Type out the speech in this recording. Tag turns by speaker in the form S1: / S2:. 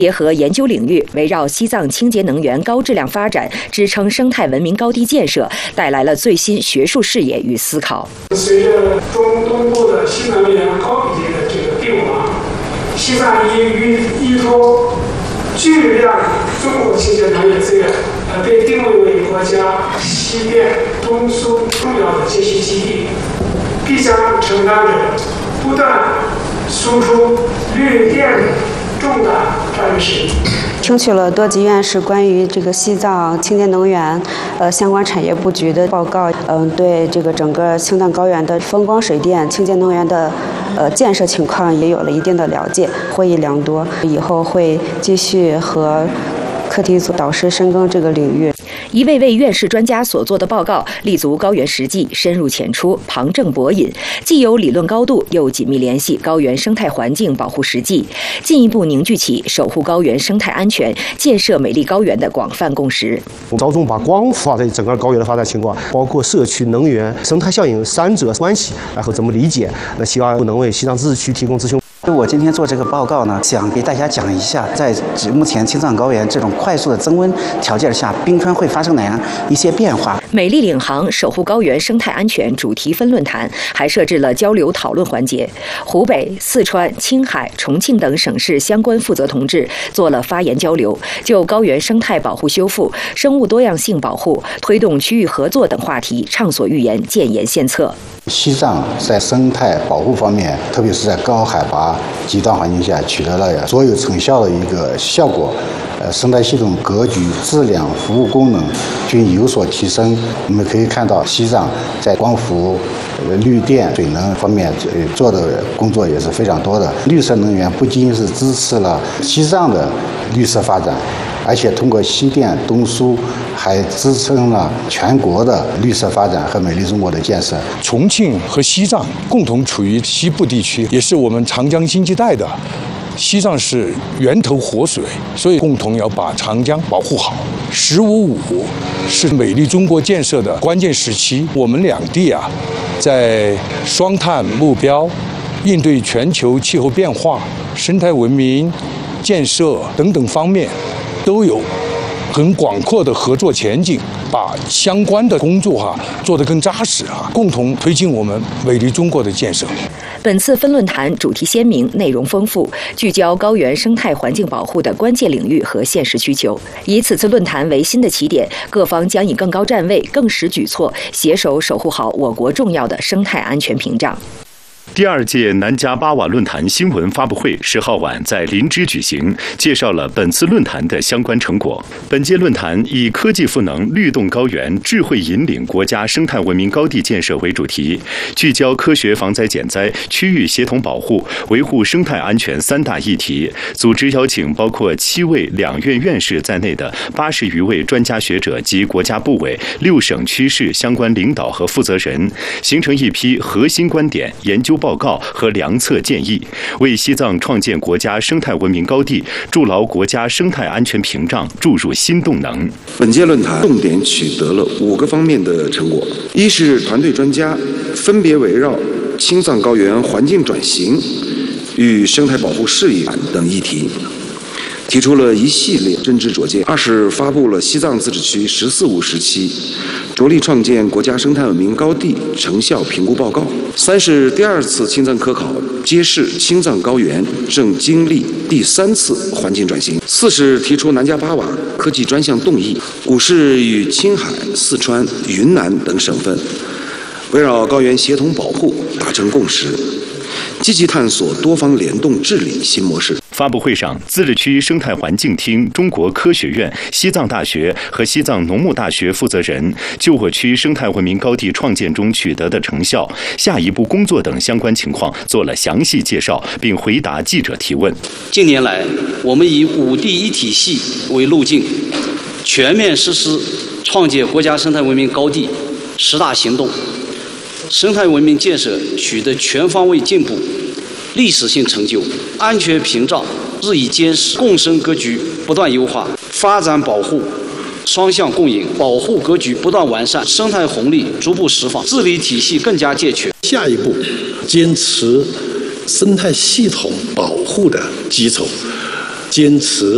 S1: 结合研究领域，围绕西藏清洁能源高质量发展，支撑生态文明高地建设，带来了最新学术视野与思考。
S2: 随着中东部的新能源高比例的这个并网，西藏依托巨量中国清洁能源资源，被定位为国家西边东苏重要的接续基地，必将承担着不断输出绿电的重大战略使命。
S3: 听取了多级院士关于这个西藏清洁能源相关产业布局的报告，对这个整个青藏高原的风光水电清洁能源的建设情况也有了一定的了解，获益良多。以后会继续和课题组导师深耕这个领域。
S1: 一位位院士专家所做的报告立足高原实际，深入浅出，旁证博引，既有理论高度，又紧密联系高原生态环境保护实际，进一步凝聚起守护高原生态安全、建设美丽高原的广泛共识。
S4: 着重把光伏化的整个高原的发展情况，包括社区能源、生态效应三者关系，然后怎么理解？那希望能为西藏自治区提供咨询。
S5: 我今天做这个报告呢，想给大家讲一下，在目前青藏高原这种快速的增温条件下，冰川会发生哪样一些变化。
S1: 美丽领航守护高原生态安全主题分论坛还设置了交流讨论环节，湖北、四川、青海、重庆等省市相关负责同志做了发言交流，就高原生态保护修复、生物多样性保护、推动区域合作等话题畅所欲言，建言献策。
S6: 西藏在生态保护方面，特别是在高海拔极端环境下，取得了卓有成效的一个效果。生态系统格局、质量、服务功能均有所提升。我们可以看到，西藏在光伏、绿电、水能方面做的工作也是非常多的。绿色能源不仅是支持了西藏的绿色发展，而且通过西电东输，还支撑了全国的绿色发展和美丽中国的建设。
S7: 重庆和西藏共同处于西部地区，也是我们长江经济带的。西藏是源头活水，所以共同要把长江保护好。“15+5”是美丽中国建设的关键时期，我们两地在双碳目标、应对全球气候变化、生态文明建设等等方面都有很广阔的合作前景，把相关的工作做得更扎实共同推进我们美丽中国的建设。
S1: 本次分论坛主题鲜明，内容丰富，聚焦高原生态环境保护的关键领域和现实需求。以此次论坛为新的起点，各方将以更高站位、更实举措，携手守护好我国重要的生态安全屏障。
S8: 第二届南迦巴瓦论坛新闻发布会10号晚在林芝举行，介绍了本次论坛的相关成果。本届论坛以科技赋能、律动高原、智慧引领国家生态文明高地建设为主题，聚焦科学防灾减灾、区域协同保护、维护生态安全3大议题。组织邀请包括7位两院院士在内的80余位专家学者及国家部委、6省区市相关领导和负责人，形成一批核心观点、研究报告和良策建议，为西藏创建国家生态文明高地、筑牢国家生态安全屏障注入新动能。
S9: 本届论坛重点取得了5个方面的成果：一是团队专家分别围绕青藏高原环境转型与生态保护事宜等议题，提出了一系列真知灼见；二是发布了西藏自治区“14+5”时期着力创建国家生态文明高地成效评估报告；三是第2次青藏科考揭示青藏高原正经历第3次环境转型；四是提出南迦巴瓦科技专项动议；五是与青海、四川、云南等省份围绕高原协同保护达成共识，积极探索多方联动治理新模式。
S8: 发布会上，自治区生态环境厅、中国科学院、西藏大学和西藏农牧大学负责人就我区生态文明高地创建中取得的成效、下一步工作等相关情况做了详细介绍，并回答记者提问。
S10: 近年来，我们以5地1体系为路径，全面实施创建国家生态文明高地10大行动，生态文明建设取得全方位进步、历史性成就，安全屏障日益坚实，共生格局不断优化，发展保护双向共赢，保护格局不断完善，生态红利逐步释放，治理体系更加健全。
S11: 下一步，坚持生态系统保护的基础，坚持